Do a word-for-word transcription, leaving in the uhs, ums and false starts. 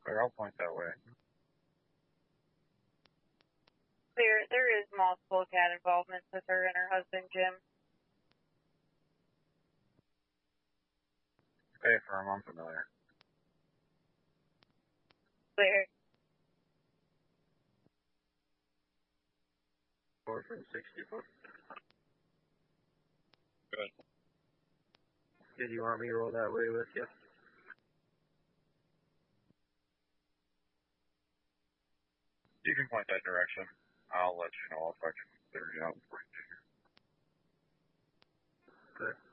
Clear, I'll point that way. There, there is multiple cat involvement with her and her husband, Jim. Stay firm, I'm familiar. Clear. Four from sixty foot. Good. Did you want me to roll that way with you? You can point that direction. I'll let you know if I can clear you out. Good.